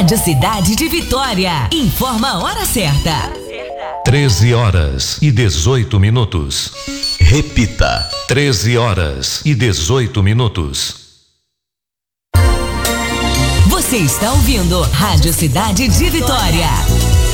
Rádio Cidade de Vitória. Informa a hora certa. 13h18. Repita. 13h18. Você está ouvindo Rádio Cidade de Vitória.